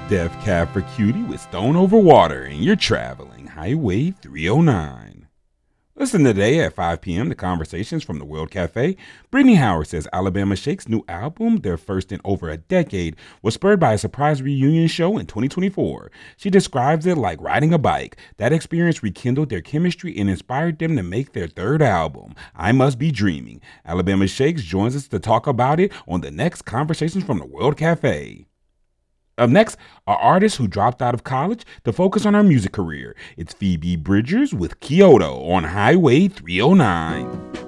Death Cab for Cutie with Stone Over Water, and you're traveling Highway 309. Listen today at 5 p.m. to Conversations from the World Cafe. Brittany Howard says Alabama Shake's new album, their first in over a decade, was spurred by a surprise reunion show in 2024. She describes it like riding a bike. That experience rekindled their chemistry and inspired them to make their third album, I Must Be Dreaming. Alabama Shakes joins us to talk about it on the next Conversations from the World Cafe. Up next, are artists who dropped out of college to focus on her music career. It's Phoebe Bridgers with Kyoto on Highway 309.